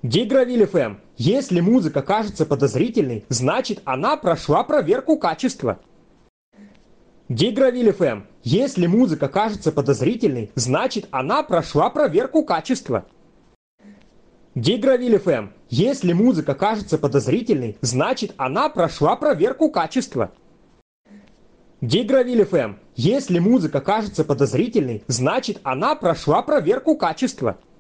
Дигравиль ФМ. Если музыка кажется подозрительной, значит она прошла проверку качества. Дигравиль ФМ. Если музыка кажется подозрительной, значит она прошла проверку качества. Дигравиль ФМ. Если музыка кажется подозрительной, значит она прошла проверку качества. Дигравиль ФМ. Если музыка кажется подозрительной, значит она прошла проверку качества.